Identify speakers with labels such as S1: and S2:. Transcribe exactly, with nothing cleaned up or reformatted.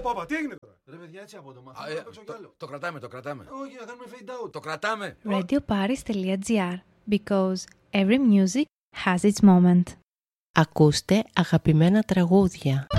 S1: Όπα, τι έγινε τώρα?
S2: Ρε παιδιά, έτσι απότομα.
S3: Α, ε, το, το κρατάμε, το κρατάμε.
S2: Όχι, θα κάνουμε fade out.
S3: Το κρατάμε.
S4: radioparis.gr because every music has its moment.
S5: Ακούστε αγαπημένα τραγούδια.